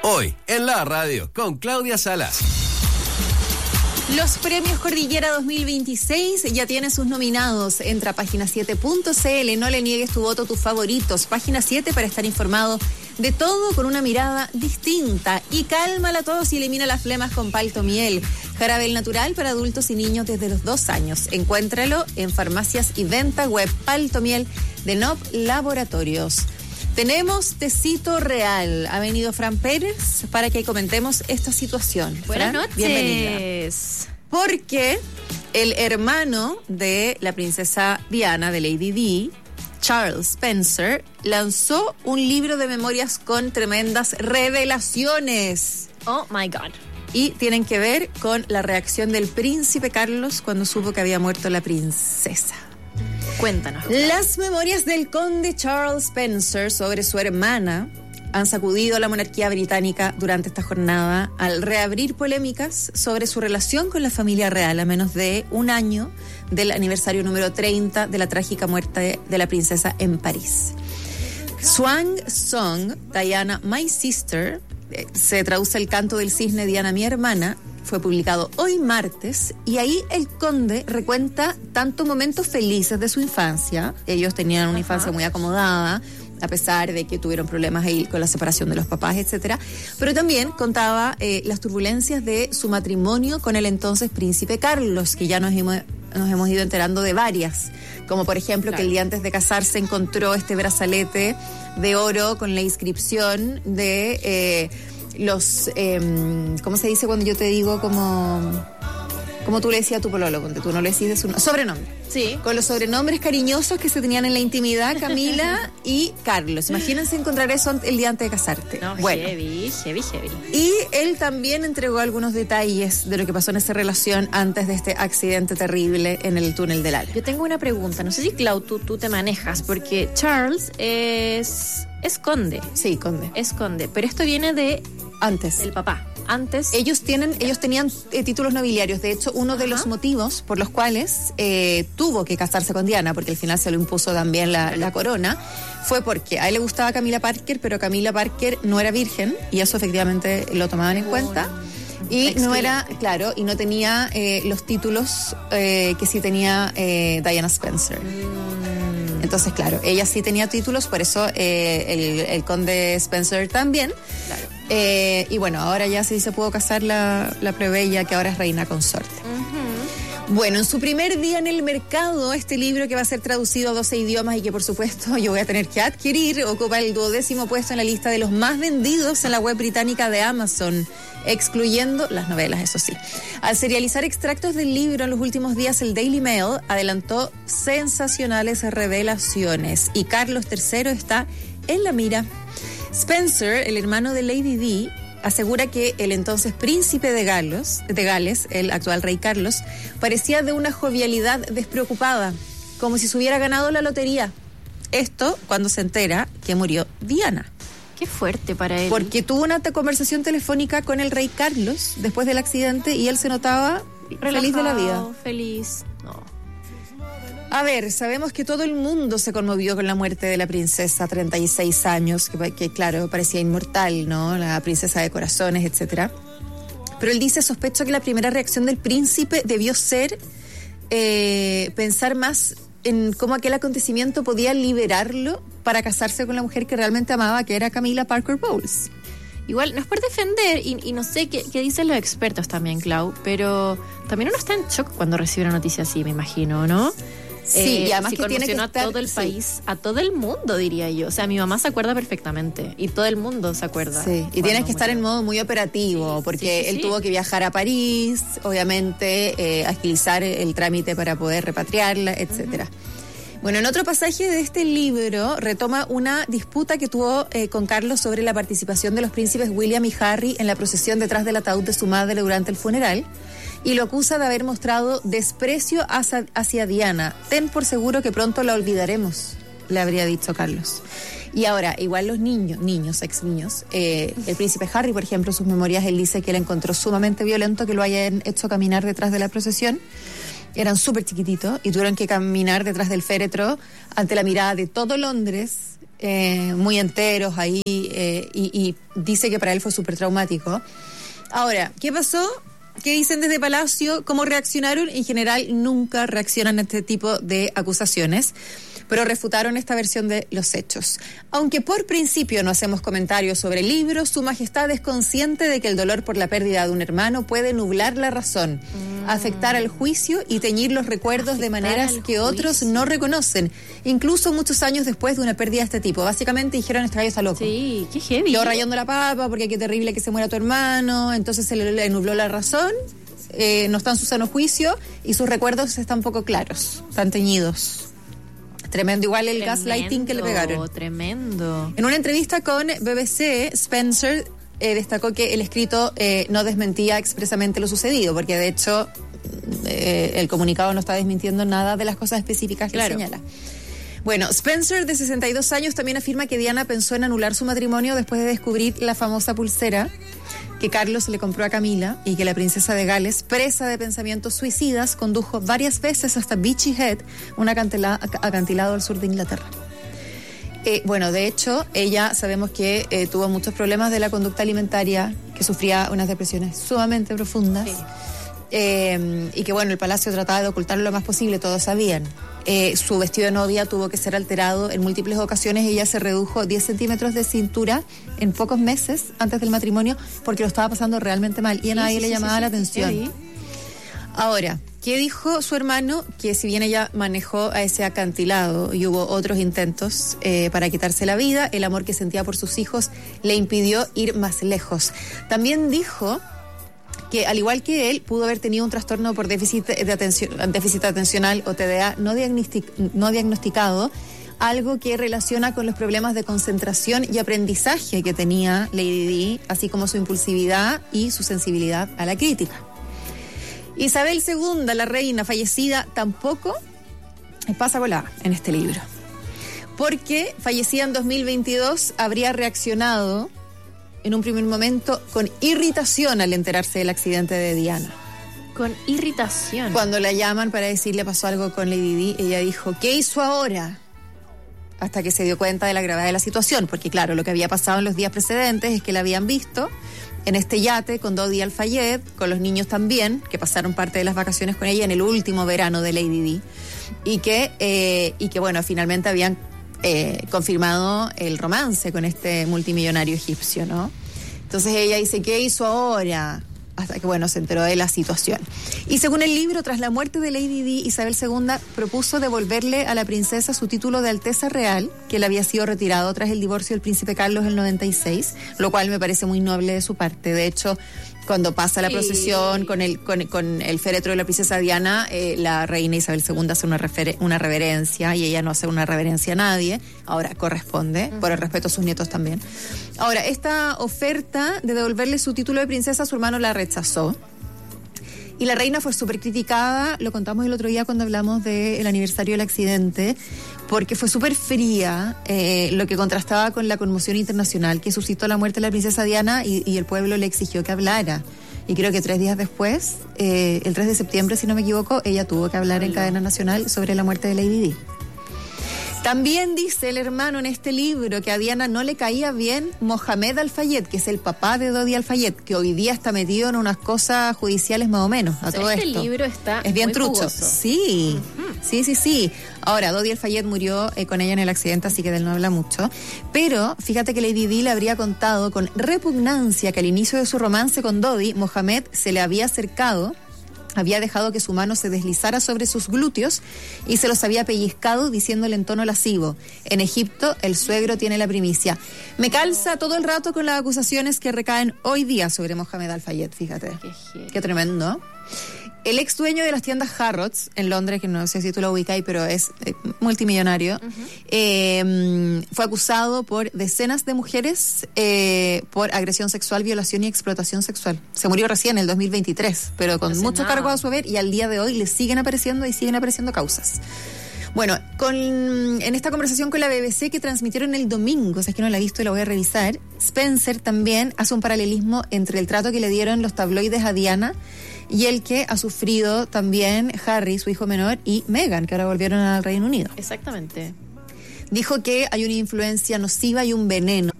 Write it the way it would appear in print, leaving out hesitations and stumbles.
Hoy, en la radio, con Claudia Salas. Los premios Cordillera 2026 ya tienen sus nominados. Entra a página7.cl, no le niegues tu voto a tus favoritos. Página 7 para estar informado de todo con una mirada distinta. Y cálmala a todos y elimina las flemas con Palto Miel. Jarabe natural para adultos y niños desde los 2 años. Encuéntralo en farmacias y venta web. Palto Miel de NOP Laboratorios. Tenemos tecito real. Ha venido Fran Pérez para que comentemos esta situación. Buenas noches. Bienvenida. Porque el hermano de la princesa Diana, de Lady Di, Charles Spencer, lanzó un libro de memorias con tremendas revelaciones. Oh my God. Y tienen que ver con la reacción del príncipe Carlos cuando supo que había muerto la princesa. Cuéntanos. Las memorias del conde Charles Spencer sobre su hermana han sacudido a la monarquía británica durante esta jornada al reabrir polémicas sobre su relación con la familia real a menos de un año del aniversario número 30 de la trágica muerte de la princesa en París. Swan Song, Diana, My Sister, se traduce el canto del cisne Diana, mi hermana, fue publicado hoy martes y ahí el conde recuenta tanto momentos felices de su infancia. Ellos tenían una infancia muy acomodada, a pesar de que tuvieron problemas ahí con la separación de los papás, etcétera. Pero también contaba las turbulencias de su matrimonio con el entonces príncipe Carlos, que ya nos hemos ido enterando de varias. Como por ejemplo, claro, que el día antes de casarse encontró este brazalete de oro con la inscripción de los, ¿cómo se dice cuando yo te digo como tú le decías a tu pololo, cuando tú no le decís de su sobrenombre? Sí. Con los sobrenombres cariñosos que se tenían en la intimidad, Camila y Carlos. Imagínense encontrar eso el día antes de casarte. No, bueno, heavy. Y él también entregó algunos detalles de lo que pasó en esa relación antes de este accidente terrible en el túnel del Alba. Yo tengo una pregunta, no sé si Clau, tú te manejas, porque Charles es conde. Sí, conde. Es conde, pero esto viene de antes. El papá. Antes. Ellos tenían títulos nobiliarios. De hecho, uno de los motivos por los cuales tuvo que casarse con Diana, porque al final se lo impuso también la corona, fue porque a él le gustaba Camila Parker, pero Camila Parker no era virgen, y eso efectivamente lo tomaban en cuenta. Y no era, claro, y no tenía los títulos que sí tenía Diana Spencer. Entonces, claro, ella sí tenía títulos, por eso el conde Spencer también. Claro. Y bueno, ahora ya sí se pudo casar la plebeya, que ahora es reina consorte. Bueno, en su primer día en el mercado, este libro, que va a ser traducido a 12 idiomas y que por supuesto yo voy a tener que adquirir, ocupa el 12º puesto en la lista de los más vendidos en la web británica de Amazon, excluyendo las novelas, eso sí. Al serializar extractos del libro en los últimos días, el Daily Mail adelantó sensacionales revelaciones y Carlos III está en la mira. Spencer, el hermano de Lady Di, asegura que el entonces príncipe de Gales, el actual rey Carlos, parecía de una jovialidad despreocupada, como si se hubiera ganado la lotería. Esto cuando se entera que murió Diana. Qué fuerte para él. Porque tuvo una conversación telefónica con el rey Carlos después del accidente y él se notaba relajado, feliz de la vida. Feliz. No. A ver, sabemos que todo el mundo se conmovió con la muerte de la princesa, 36 años, que claro, parecía inmortal, ¿no? La princesa de corazones, etcétera. Pero él dice, sospecho que la primera reacción del príncipe debió ser pensar más en cómo aquel acontecimiento podía liberarlo para casarse con la mujer que realmente amaba, que era Camila Parker Bowles. Igual, no es por defender, y no sé qué dicen los expertos también, Clau, pero también uno está en shock cuando recibe una noticia así, me imagino, ¿no? Sí, y además si que tiene que estar a todo el país, a todo el mundo, diría yo. O sea, mi mamá se acuerda perfectamente y todo el mundo se acuerda. Sí, y tienes que estar en modo muy operativo, porque él tuvo que viajar a París, obviamente, agilizar el trámite para poder repatriarla, etcétera. Bueno, en otro pasaje de este libro retoma una disputa que tuvo con Carlos sobre la participación de los príncipes William y Harry en la procesión detrás del ataúd de su madre durante el funeral, y lo acusa de haber mostrado desprecio hacia Diana. Ten por seguro que pronto la olvidaremos, le habría dicho Carlos. Y ahora, igual los niños, ex niños, el príncipe Harry, por ejemplo, en sus memorias, él dice que él encontró sumamente violento que lo hayan hecho caminar detrás de la procesión. Eran súper chiquititos y tuvieron que caminar detrás del féretro ante la mirada de todo Londres muy enteros ahí, y dice que para él fue súper traumático. Ahora, ¿qué pasó? ¿Qué dicen desde Palacio? ¿Cómo reaccionaron? En general nunca reaccionan a este tipo de acusaciones, pero refutaron esta versión de los hechos. Aunque por principio no hacemos comentarios sobre el libro, Su Majestad es consciente de que el dolor por la pérdida de un hermano puede nublar la razón, afectar al juicio y teñir los recuerdos de maneras que otros no reconocen, incluso muchos años después de una pérdida de este tipo. Básicamente dijeron, este gallo está loco. Sí, qué heavy. Quedó rayando la papa porque qué terrible que se muera tu hermano, entonces se le nubló la razón, no está en su sano juicio y sus recuerdos están poco claros, están teñidos. Tremendo, igual el gaslighting que le pegaron. Tremendo. En una entrevista con BBC, Spencer destacó que el escrito no desmentía expresamente lo sucedido, porque de hecho el comunicado no está desmintiendo nada de las cosas específicas que señala. Bueno, Spencer, de 62 años, también afirma que Diana pensó en anular su matrimonio después de descubrir la famosa pulsera que Carlos le compró a Camila y que la princesa de Gales, presa de pensamientos suicidas, condujo varias veces hasta Beachy Head, un acantilado al sur de Inglaterra. Bueno, de hecho, ella sabemos que tuvo muchos problemas de la conducta alimentaria, que sufría unas depresiones sumamente profundas. Sí. Y que bueno, el palacio trataba de ocultarlo lo más posible, todos sabían. Su vestido de novia tuvo que ser alterado en múltiples ocasiones. Ella se redujo 10 centímetros de cintura en pocos meses antes del matrimonio porque lo estaba pasando realmente mal y a nadie le llamaba la atención. Ahora, ¿qué dijo su hermano? Que si bien ella manejó a ese acantilado y hubo otros intentos para quitarse la vida, el amor que sentía por sus hijos le impidió ir más lejos. También dijo que al igual que él, pudo haber tenido un trastorno por déficit atencional o TDA no diagnosticado, algo que relaciona con los problemas de concentración y aprendizaje que tenía Lady Di, así como su impulsividad y su sensibilidad a la crítica. Isabel II, la reina fallecida, tampoco pasa volada en este libro, porque fallecida en 2022 habría reaccionado en un primer momento con irritación al enterarse del accidente de Diana. Con irritación. Cuando la llaman para decirle pasó algo con Lady Di, ella dijo, ¿qué hizo ahora? Hasta que se dio cuenta de la gravedad de la situación, porque claro, lo que había pasado en los días precedentes es que la habían visto en este yate con Dodi Al-Fayed, con los niños también, que pasaron parte de las vacaciones con ella en el último verano de Lady Di, y que bueno, finalmente habían confirmado el romance con este multimillonario egipcio, ¿no? Entonces ella dice, ¿qué hizo ahora? Hasta que, bueno, se enteró de la situación. Y según el libro, tras la muerte de Lady Di, Isabel II propuso devolverle a la princesa su título de Alteza Real, que le había sido retirado tras el divorcio del príncipe Carlos en el 96, lo cual me parece muy noble de su parte. De hecho, cuando pasa la procesión con el féretro de la princesa Diana, la reina Isabel II hace una reverencia, y ella no hace una reverencia a nadie. Ahora corresponde, por el respeto a sus nietos también. Ahora, esta oferta de devolverle su título de princesa, su hermano la rechazó. Y la reina fue súper criticada, lo contamos el otro día cuando hablamos del aniversario del accidente, porque fue súper fría, lo que contrastaba con la conmoción internacional que suscitó la muerte de la princesa Diana, y el pueblo le exigió que hablara. Y creo que 3 días después, el 3 de septiembre, si no me equivoco, ella tuvo que hablar en cadena nacional sobre la muerte de Lady Di. También dice el hermano en este libro que a Diana no le caía bien Mohamed Al-Fayed, que es el papá de Dodi Al-Fayed, que hoy día está metido en unas cosas judiciales más o menos. A todo esto. Este libro está es bien muy trucho. jugoso. Sí, sí. Ahora, Dodi Al-Fayed murió con ella en el accidente, así que de él no habla mucho. Pero fíjate que Lady Di le habría contado con repugnancia que al inicio de su romance con Dodi, Mohamed se le había acercado, había dejado que su mano se deslizara sobre sus glúteos y se los había pellizcado diciéndole en tono lascivo: en Egipto el suegro tiene la primicia. Me calza todo el rato con las acusaciones que recaen hoy día sobre Mohamed Al-Fayed, fíjate. Qué tremendo. El ex dueño de las tiendas Harrods en Londres, que no sé si tú lo ubicas, pero es multimillonario, fue acusado por decenas de mujeres por agresión sexual, violación y explotación sexual. Se murió recién en el 2023, pero con muchos cargos a su haber, y al día de hoy le siguen apareciendo causas. Bueno, en esta conversación con la BBC que transmitieron el domingo, o sea, es que no la he visto y la voy a revisar, Spencer también hace un paralelismo entre el trato que le dieron los tabloides a Diana y el que ha sufrido también Harry, su hijo menor, y Meghan, que ahora volvieron al Reino Unido. Exactamente. dijo que hay una influencia nociva y un veneno